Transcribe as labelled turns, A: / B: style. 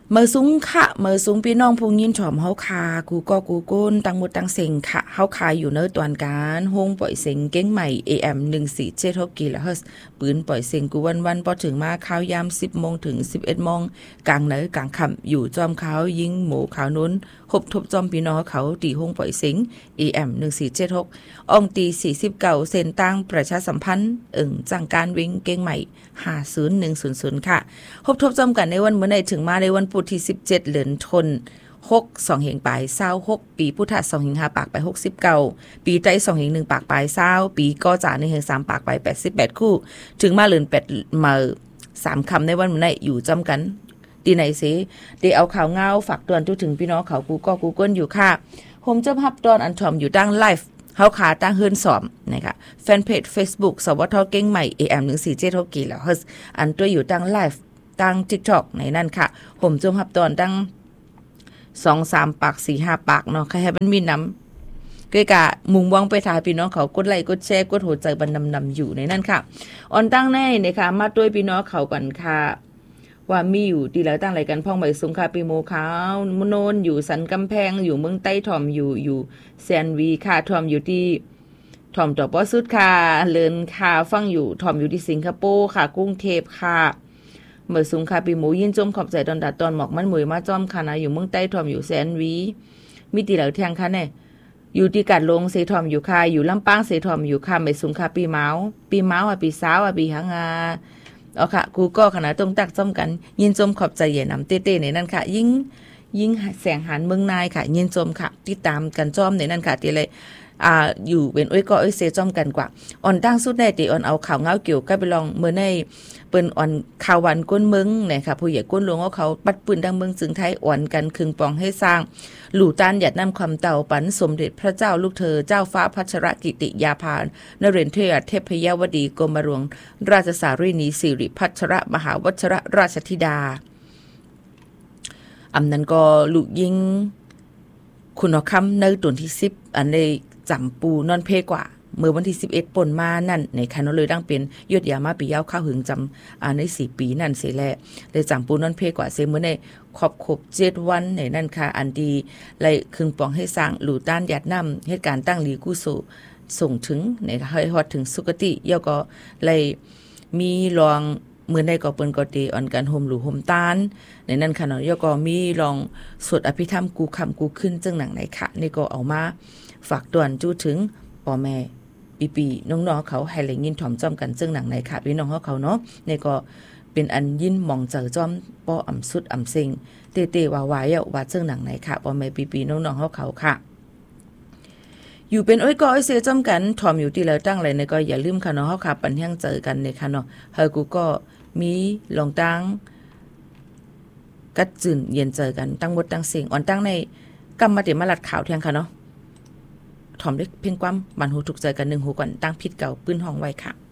A: เมื่อสูงค่ะเมื่อสูงพี่น้องผู้ยินถ่อมเฮาคากูก็กูก้นตังหมดตังเซ็งค่ะเฮาคาอยู่เนื้อตอนการโฮงปล่อยเซ็งเก้งใหม่ AM 1476กิโลเฮิรตซ์ปืนปล่อยเซ็งกูวันพอถึงมาข้าวยาม 10 โมงถึง 11 โมงกลางเหนือกลางค่ำอยู่จอมเขายิงหมูขาวนุ้นหบทบจอมพี่น้องเขาตีโฮงปล่อยเซ็ง AM 1476อองตี49เส้นตั้งประชาสัมพันธ์จังการวิ่งเก้งใหม่50100ค่ะพบทบจอมกันในวันเมื่อไหร่ถึงมาในวันพุธที่17เดือนธันวาคม2เหงปลาย26ปีพุทธ2เหง5ปากไป69ปีไต2เหง1ปากปลาย20ปีก็จ่าในเหง3ปากไป88คู่ถึงมาเดือน8มา3คำในวันเมื่อไหร่อยู่จำกันดีไหนสิได้เอาข่าวเงาฝากเตือนถึงพี่น้องเขากูก็กูเกิลอยู่ค่ะผมจะพับตอนอันทอมอยู่ตั้งไลฟ์เฮาขาตั้งเฮือนสอมนะคะแฟนเพจ Facebook สวทเก้งใหม่ AM 1476กิโลเฮิรตซ์อันตัวอยู่ตั้งไลฟ์ตั้ง TikTok ในนั่นค่ะผมจมพับตอนตั้ง 2-3 ปาก 4-5 ปากเนาะใครให้มันมีน้ำก็กะมุ่งหวังไปทาพี่น้องเขากดไลค์กดแชร์กดหัวใจบันนำอยู่ในนั่นค่ะออนตั้งแน่นะคะมาด้วยพี่น้องเขาก่อนค่ะว่ามีอยู่ดีแล้วตั้งอะไรกันพ่องใบสุงคาปีโมขาวมโนนอยู่สันกำแพงอยู่เมืองใต้ทอมอยู่แซนวีค่ะทอมอยู่ที่ทอมต่อปอสุดค่ะเลินค่ะฟังอยู่ทอมอยู่ที่สิงคโปร์ค่ะกรุงเทพค่ะเมื่อสุงคาปีโมยินจมขอบใจตอนดัดตอนหมอกมันหมวยมาจอมค่ะนะอยู่เมืองใต้ทอมอยู่แซนวีมีตีแล้วเที่ยงค่ะเนี่ยอยู่ที่กัดลงเสทอมอยู่ค่ะอยู่ลำปางเสทอมอยู่ค่ะเมื่อสุงคาปีเมาปีสาวปีหางาเอาค่ะกูก็ขณะตรงตักจอมกันยินจมขอบใจเย็นน้ำเต้ๆในนั้นค่ะยิ่งแสงหันเมืองนายค่ะยินจมค่ะติดตามกันจอมในนั้นค่ะตีเลยอยู่เป็นอ้อยก็อ้อยเซจอมกันกว่าอ่อนตั้งสุดได้ตีอ่อนเอาข่าวเงาเกี่ยวกับไปลองเมื่อในเปิ้นอ่อนข่าววันก้นเมืองนะคะผู้ใหญ่ก้นหลวงเขาปัดปืนดังเมืองจึงไทยอ่อนกันคึงปองให้สร้างหลู่ต้านหยัดน้ำความเต่าปันสมเด็จพระเจ้าลูกเธอเจ้าฟ้าพัชรกิติยาภานเรนเทยเทพยวดีกรมหลวงราชสารีนีสิริพัชรมหาวชรราชธิดาอำนั้นก็ลูกยิงคุณคำในตุนที่10อันในจำปูนอนเพกว่าเมื่อวันที่11ป่นมานั่นในคันเลยดังเป็นยอดยามาปียาวข้าวหึงจำใน4ปีนั่นเสียแลเลยจำปูนอนเพกว่าเสียเมื่อในครบ7วันในนั่นค่ะอันดีเลยคึงปองให้สร้างหลู่ต้านหยัดน้ำเหตุการณ์ตั้งลีกู้ส่งถึงในให้ฮอดถึงสุคติเยาก็เลยมีรองเมื่อในก็เปิ้นก็ตีอ่อนกันโฮมหลู่โฮมต้านในนั้นค่ะเนาะเยาก็มีรองสวดอภิธรรมกูคำกูขึ้นจึงหนังไหนค่ะนี่ก็เอามาฝากตวนจู้ถึงพ่อแม่ปีน้องๆเขาให้เลยยินถ่อมจ้อมกันซึ่งหนังไหนค่ะพี่น้องเขาเนาะนี่ก็เป็นอันยินมองเจอจ้อมป้ออ่ำสุดอ่ำเซ็งเตๆว่าว่าซึ่งหนังไหนค่ะพ่อแม่ปีน้องๆเขาค่ะอยู่เป็นอ้อยก็อ้อยเสียจ้อมกันถ่อมอยู่ที่แล้วตั้งอะไรในก็อย่าลืมค่ะเนาะเขาค่ะปันแห้งเจอกันในค่ะเนาะเฮากูก็มีลองตั้งกัดจื่นเย็นเจอกันตั้งหมดตั้งเสียงอ่อนตั้งในกำมาเดี๋ยวมาลัดข่าวเที่ยงค่ะเนาะถ่อมเล็กเพียงความบันหูถูกใจกัน1หูก่อนตั้งพิษเก่าปื้นห้องไว้ค่ะ